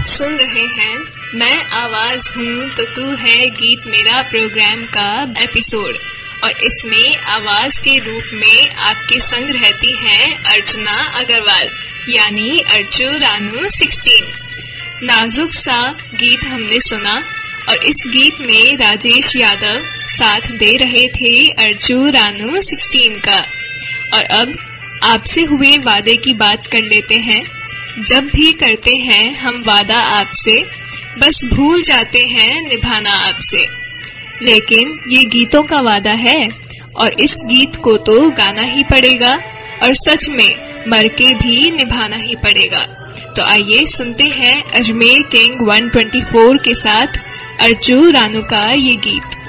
सुन रहे हैं मैं आवाज हूँ तो तू है गीत मेरा प्रोग्राम का एपिसोड, और इसमें आवाज के रूप में आपके संग रहती है अर्चना अग्रवाल यानी अर्चू रानू 16। नाजुक सा गीत हमने सुना और इस गीत में राजेश यादव साथ दे रहे थे अर्चू रानू 16 का। और अब आपसे हुए वादे की बात कर लेते हैं। जब भी करते हैं हम वादा आपसे, बस भूल जाते हैं निभाना आपसे। लेकिन ये गीतों का वादा है और इस गीत को तो गाना ही पड़ेगा और सच में मर के भी निभाना ही पड़ेगा। तो आइए सुनते हैं अजमेर किंग 124 के साथ अर्चू रानू का ये गीत।